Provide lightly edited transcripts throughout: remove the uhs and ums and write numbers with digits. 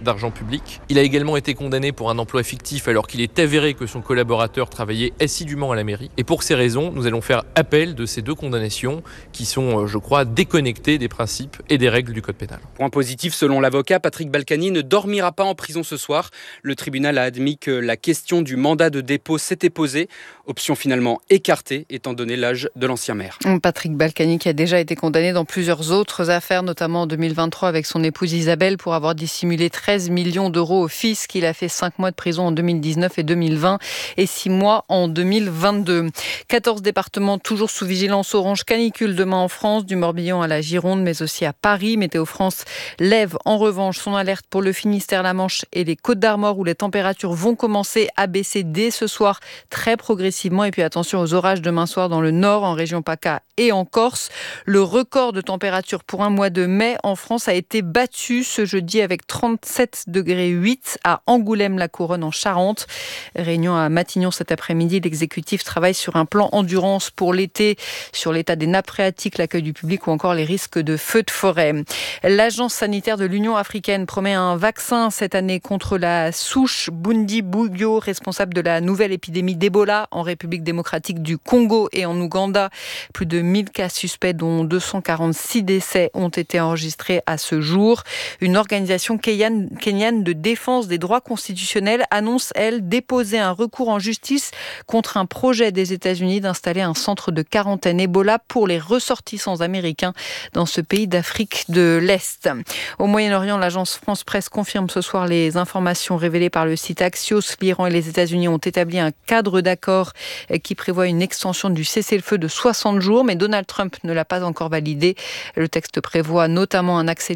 d'argent public. Il a également été condamné pour un emploi fictif alors qu'il est avéré que son collaborateur travaillait assidûment à la mairie. Et pour ces raisons, nous allons faire appel de ces 2 condamnations qui sont, je crois, déconnectées des principes et des règles du code pénal. Point positif, selon l'avocat, Patrick Balkany ne dormira pas en prison ce soir. Le tribunal a admis que la question du mandat de dépôt s'était posée. Option finalement écartée, étant donné l'âge de l'ancien maire. Patrick Balkany qui a déjà été condamné dans plusieurs autres affaires, notamment en 2023 avec son épouse Isabelle pour avoir dissimulé 13 millions d'euros au fisc. Il a fait 5 mois de prison en 2019 et 2020 et 6 mois en 2022. 14 départements toujours sous vigilance orange canicule demain en France, du Morbihan à la Gironde, mais aussi à Paris. Météo France lève en revanche son alerte pour le Finistère, la Manche et les Côtes-d'Armor où les températures vont commencer à baisser dès ce soir très progressivement. Et puis attention aux orages demain soir dans le nord, en région PACA et en Corse. Le record de température pour un mois de mai en France a été battu ce jeudi avec 37,8 degrés à Angoulême-la-Couronne en Charente. Réunion à Matignon cet après-midi. L'exécutif travaille sur un plan endurance pour l'été, sur l'état des nappes phréatiques, l'accueil du public ou encore les risques de feux de forêt. L'Agence sanitaire de l'Union africaine promet un vaccin cette année contre la souche Bundibugyo, responsable de la nouvelle épidémie d'Ebola en République démocratique du Congo et en Ouganda. Plus de 1000 cas suspects dont 246 décès ont été enregistrés à ce jour. Une organisation kenyane de défense des droits constitutionnels annonce, elle, déposer un recours en justice contre un projet des États-Unis d'installer un centre de quarantaine Ebola pour les ressortissants américains dans ce pays d'Afrique de l'Est. Au Moyen-Orient, l'agence France Presse confirme ce soir les informations révélées par le site Axios. L'Iran et les États-Unis ont établi un cadre d'accord qui prévoit une extension du cessez-le-feu de 60 jours, mais Donald Trump ne l'a pas encore validé. Le texte prévoit notamment un accès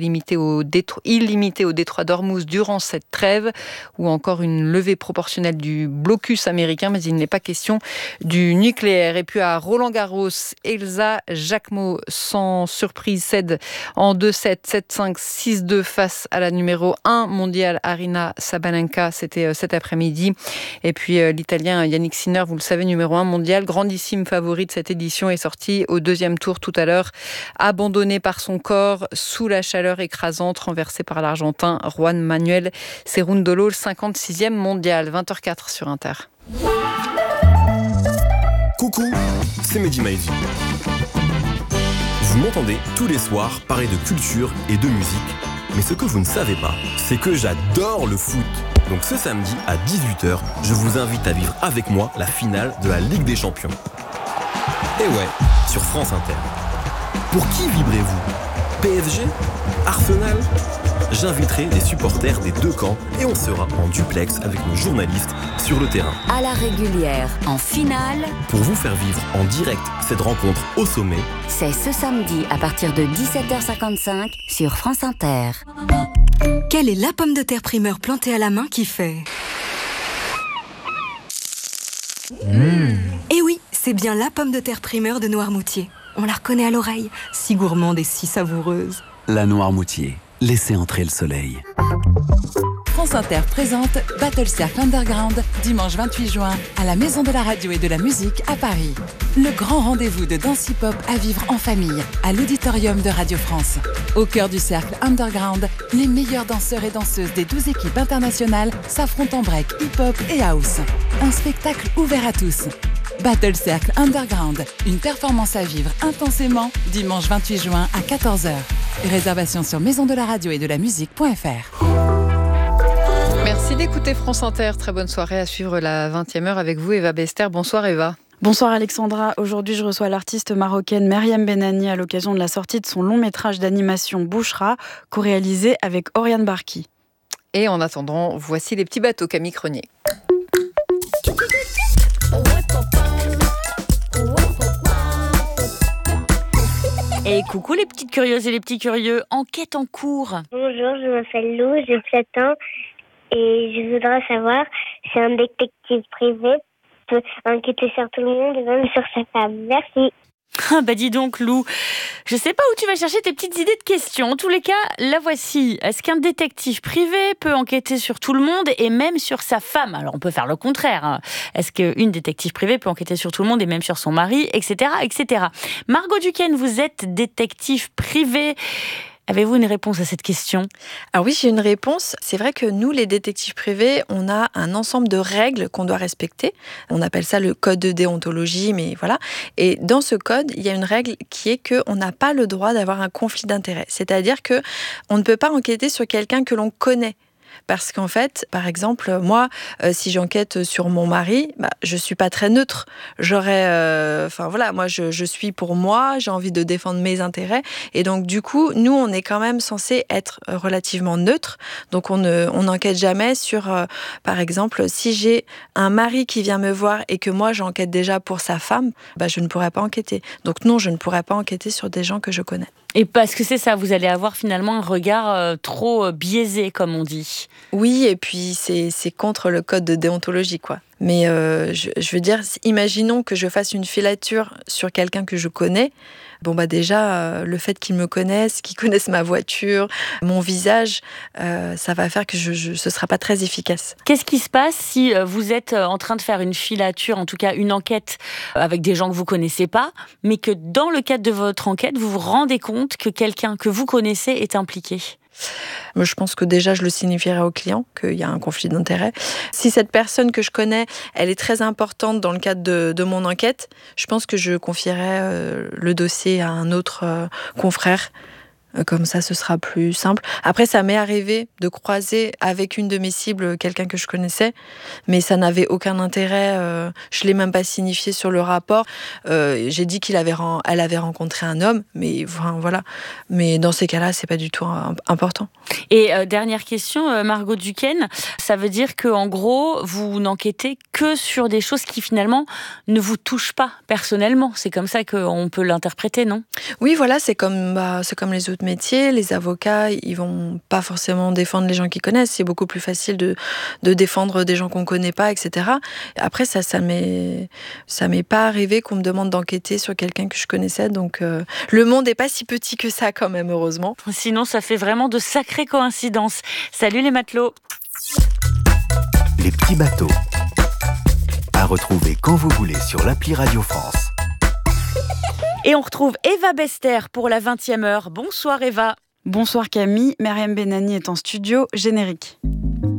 illimité au détroit d'Ormuz durant cette trêve, ou encore une levée proportionnelle du blocus américain, mais il n'est pas question du nucléaire. Et puis à Roland-Garros, Elsa Jacquemot, sans surprise, cède en 2-7, 7-5, 6-2 face à la numéro 1 mondiale Aryna Sabalenka. C'était cet après-midi. Et puis l'Italien Yannick Sinner, vous le savez, numéro 1 mondial, grandissime favori de cette édition, est sorti au 2e tour tout à l'heure, abandonné par son corps sous la chaleur écrasante renversée par l'Argentin Juan Manuel Cerundolo, le 56e mondial. 20h04 sur Inter. Coucou, c'est Mehdi Maizy. Vous m'entendez tous les soirs parler de culture et de musique. Mais ce que vous ne savez pas, c'est que j'adore le foot. Donc ce samedi à 18h, je vous invite à vivre avec moi la finale de la Ligue des Champions. Et ouais, sur France Inter. Pour qui vibrez-vous ? PSG ? Arsenal ? J'inviterai des supporters des 2 camps et on sera en duplex avec nos journalistes sur le terrain. À la régulière, en finale, pour vous faire vivre en direct cette rencontre au sommet, c'est ce samedi à partir de 17h55 sur France Inter. Quelle est la pomme de terre primeur plantée à la main qui fait Eh oui, c'est bien la pomme de terre primeur de Noirmoutier. On la reconnaît à l'oreille, si gourmande et si savoureuse. La Noirmoutier, laissez entrer le soleil. France Inter présente Battle Circle Underground, dimanche 28 juin, à la Maison de la Radio et de la Musique à Paris. Le grand rendez-vous de danse hip-hop à vivre en famille, à l'auditorium de Radio France. Au cœur du cercle Underground, les meilleurs danseurs et danseuses des 12 équipes internationales s'affrontent en break, hip-hop et house. Un spectacle ouvert à tous. Battle Circle Underground, une performance à vivre intensément, dimanche 28 juin à 14h. Réservation sur maisondelaradio et de la musique.fr. Merci d'écouter France Inter. Très bonne soirée à suivre la 20e heure avec vous, Eva Bester. Bonsoir Eva. Bonsoir Alexandra. Aujourd'hui, je reçois l'artiste marocaine Myriam Benani à l'occasion de la sortie de son long métrage d'animation Bouchra, co-réalisé avec Oriane Barki. Et en attendant, voici les petits bateaux Camille Crenier. Et coucou les petites curieuses et les petits curieux, enquête en cours. Bonjour, je m'appelle Lou, j'ai 7 ans et je voudrais savoir si un détective privé peut enquêter sur tout le monde et même sur sa femme. Merci. Ah bah dis donc Lou, je sais pas où tu vas chercher tes petites idées de questions. En tous les cas, la voici. Est-ce qu'un détective privé peut enquêter sur tout le monde et même sur sa femme ? Alors on peut faire le contraire. Hein. Est-ce qu'une détective privée peut enquêter sur tout le monde et même sur son mari, etc., etc. Margot Duquesne, vous êtes détective privée. Avez-vous une réponse à cette question ? Alors oui, j'ai une réponse. C'est vrai que nous, les détectives privés, on a un ensemble de règles qu'on doit respecter. On appelle ça le code de déontologie, mais voilà. Et dans ce code, il y a une règle qui est qu'on n'a pas le droit d'avoir un conflit d'intérêts. C'est-à-dire qu'on ne peut pas enquêter sur quelqu'un que l'on connaît. Parce qu'en fait, par exemple, moi, si j'enquête sur mon mari, je suis pas très neutre. Moi, je suis pour moi, j'ai envie de défendre mes intérêts. Et donc, du coup, nous, on est quand même censé être relativement neutre. Donc, on n'enquête jamais sur, par exemple, si j'ai un mari qui vient me voir et que moi, j'enquête déjà pour sa femme, je ne pourrais pas enquêter. Donc, non, je ne pourrais pas enquêter sur des gens que je connais. Et parce que c'est ça, vous allez avoir finalement un regard trop biaisé, comme on dit. Oui, et puis c'est contre le code de déontologie, quoi. Mais je veux dire, imaginons que je fasse une filature sur quelqu'un que je connais. Déjà, le fait qu'ils me connaissent, qu'ils connaissent ma voiture, mon visage, ça va faire que ce sera pas très efficace. Qu'est-ce qui se passe si vous êtes en train de faire une filature, en tout cas une enquête avec des gens que vous connaissez pas, mais que dans le cadre de votre enquête, vous vous rendez compte que quelqu'un que vous connaissez est impliqué ? Je pense que déjà, je le signifierai au client qu'il y a un conflit d'intérêts. Si cette personne que je connais, elle est très importante dans le cadre de mon enquête, je pense que je confierai le dossier à un autre confrère. Comme ça, ce sera plus simple. Après, ça m'est arrivé de croiser avec une de mes cibles quelqu'un que je connaissais, mais ça n'avait aucun intérêt. Je ne l'ai même pas signifié sur le rapport. J'ai dit qu'elle avait rencontré un homme, mais voilà. Mais dans ces cas-là, c'est pas du tout important. Et dernière question, Margot Duquesne, ça veut dire qu'en gros, vous n'enquêtez que sur des choses qui finalement ne vous touchent pas personnellement. C'est comme ça qu'on peut l'interpréter, non ? Oui, voilà, c'est comme les autres métiers. Les avocats, ils vont pas forcément défendre les gens qu'ils connaissent. C'est beaucoup plus facile de défendre des gens qu'on connaît pas, etc. Après, ça m'est pas arrivé qu'on me demande d'enquêter sur quelqu'un que je connaissais. Donc, le monde est pas si petit que ça, quand même, heureusement. Sinon, ça fait vraiment de sacrées coïncidences. Salut les matelots. Les petits bateaux. À retrouver quand vous voulez sur l'appli Radio France. Et on retrouve Eva Bester pour la 20e heure. Bonsoir Eva. Bonsoir Camille, Myriam Benani est en studio, générique.